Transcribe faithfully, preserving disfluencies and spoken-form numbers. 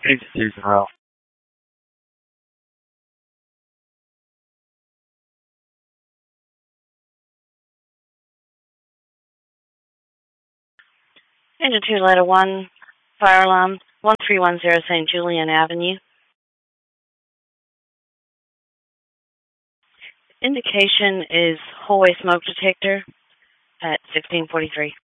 Thanks, Susan Ralph. Engine two, letter one, fire alarm, one three one zero Saint Julian Avenue. Indication is hallway smoke detector at sixteen forty-three.